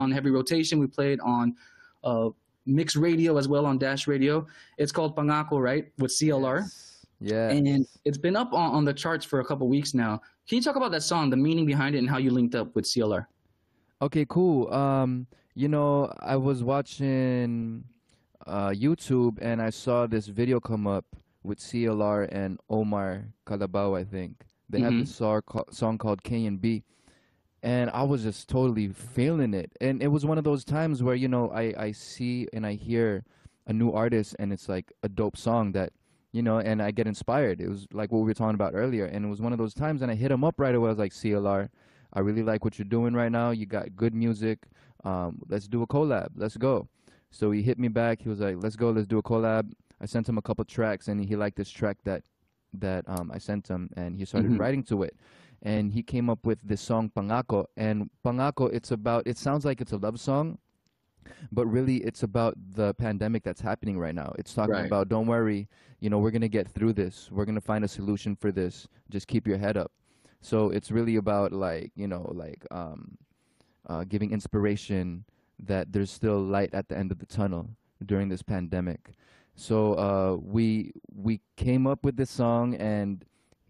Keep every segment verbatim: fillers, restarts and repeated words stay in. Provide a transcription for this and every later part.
on Heavy Rotation. We play it on uh, Mixed Radio as well on Dash Radio. It's called Pangako, right, with C L R. Yes. Yes. And it's been up on, on the charts for a couple weeks now. Can you talk about that song, the meaning behind it, and how you linked up with C L R? Okay, cool. Um, you know, I was watching uh, YouTube and I saw this video come up with C L R and Omar Calabao, I think. They have Mm-hmm. this song, song called K and B. And I was just totally feeling it. And it was one of those times where, you know, I, I see and I hear a new artist and it's like a dope song that, you know, and I get inspired. It was like what we were talking about earlier. And it was one of those times and I hit him up right away. I was like, C L R, I really like what you're doing right now. You got good music. Um, let's do a collab. Let's go. So he hit me back. He was like, let's go. Let's do a collab. I sent him a couple tracks and he liked this track that that um, I sent him and he started Mm-hmm. writing to it. And he came up with this song Pangako. And Pangako, it's about, it sounds like it's a love song, but really it's about the pandemic that's happening right now. It's talking Right. about, don't worry, you know, we're going to get through this. We're going to find a solution for this. Just keep your head up. So it's really about like, you know, like um, uh, giving inspiration that there's still light at the end of the tunnel during this pandemic. So uh, we we came up with this song and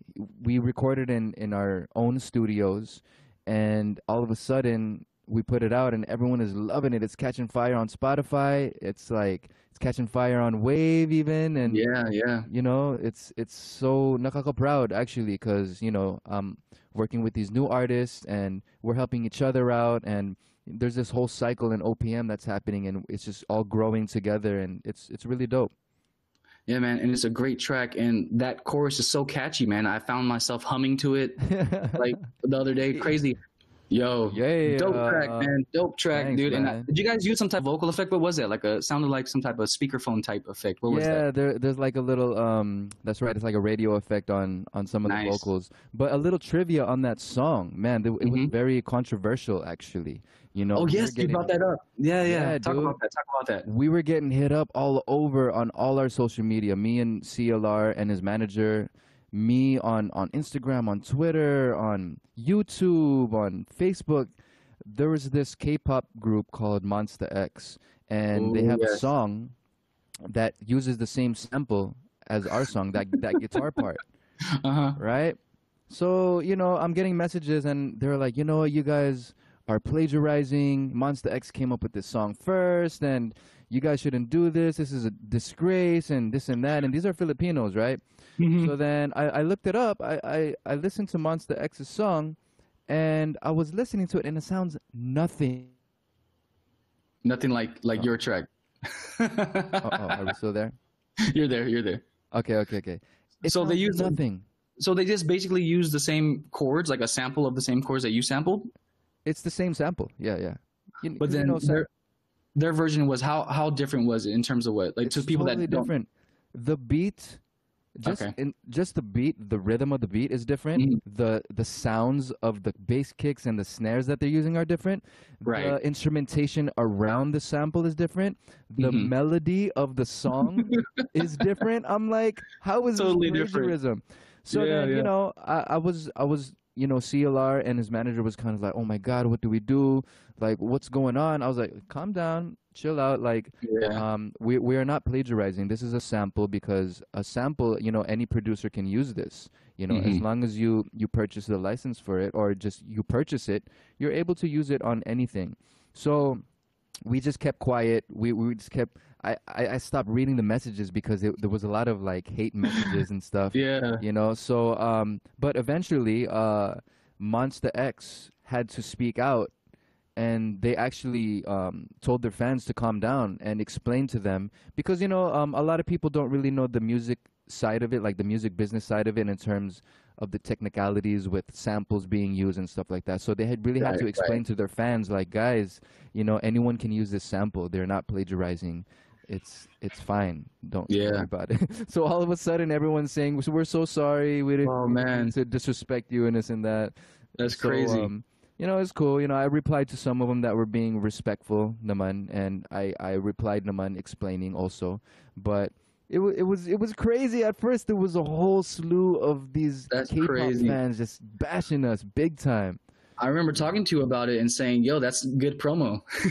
we recorded in, in our own studios, and all of a sudden we put it out and everyone is loving it. It's catching fire on Spotify. It's like it's catching fire on Wave even, and Yeah, yeah. you know it's it's so nakaka proud actually because you know um working with these new artists and we're helping each other out, and there's this whole cycle in O P M that's happening and it's just all growing together, and it's it's really dope. Yeah, man, and it's a great track, and that chorus is so catchy, man. I found myself humming to it like the other day. Crazy. Yo, Yeah, dope uh, track, man. Dope track, thanks, dude. And uh, man. did you guys use some type of vocal effect? What was that? Like a sounded like some type of speakerphone type effect. What was that? Yeah, there, there's like a little, um, that's right, it's like a radio effect on, on some of the Nice. vocals. But a little trivia on that song, man, th- it was Mhm. very controversial actually. You know, Oh we were yes, you getting, brought that up. Yeah, yeah. Yeah, Talk dude. about that. Talk about that. we were getting hit up all over on all our social media. Me and C L R and his manager, me on, on Instagram, on Twitter, on YouTube, on Facebook. There was this K-pop group called Monster X, and they Ooh, have a yes. song that uses the same sample as our song, that that guitar part, Uh huh. right? So, you know, I'm getting messages and they're like, you know what, you guys are plagiarizing. Monster X came up with this song first, and you guys shouldn't do this. This is a disgrace, and this and that. And these are Filipinos, right? Mhm. So then I, I looked it up. I, I, I listened to Monster X's song, and I was listening to it, and it sounds nothing. Nothing like like your track. Uh-oh, are we still there? You're there. You're there. Okay, okay, okay. It So they sounds use the- nothing. So they just basically use the same chords, like a sample of the same chords that you sampled. It's the same sample. Yeah, yeah. You, But 'cause, you then know, sa- their their version was how how different was it in terms of what, like, to it's people totally that don't. different. The beat, just Okay. in just the beat, the rhythm of the beat is different. Mhm. The the sounds of the bass kicks and the snares that they're using are different. Right. The instrumentation around the sample is different. The Mhm. melody of the song is different. I'm like, how is Totally this different. plagiarism? So Yeah, then, yeah. you know, I, I was I was you know, C L R and his manager was kind of like, oh my God, what do we do? Like, what's going on? I was like, calm down, chill out. Like, Yeah. um, we, we are not plagiarizing. This is a sample, because a sample, you know, any producer can use this. You know, as Mhm. long as you, you purchase the license for it, or just you purchase it, you're able to use it on anything. So we just kept quiet. We, we just kept, I, I, I stopped reading the messages because it, there was a lot of like hate messages and stuff Yeah. you know so um but eventually uh Monster X had to speak out, and they actually um told their fans to calm down and explain to them, because you know um a lot of people don't really know the music side of it, like the music business side of it, in terms of the technicalities with samples being used and stuff like that. So they had really had Right, to explain right. to their fans, like, guys, you know anyone can use this sample, they're not plagiarizing. It's it's fine. Don't Yeah. worry about it. So all of a sudden, everyone's saying, "We're so sorry. We didn't Oh, mean man. to disrespect you and this and that." That's So, crazy. Um, you know, it's cool. You know, I replied to some of them that were being respectful, naman, and I I replied naman explaining also. But it wa- it was it was crazy at first. There was a whole slew of these That's K-pop crazy. fans just bashing us big time. I remember talking to you about it and saying, "Yo, that's good promo."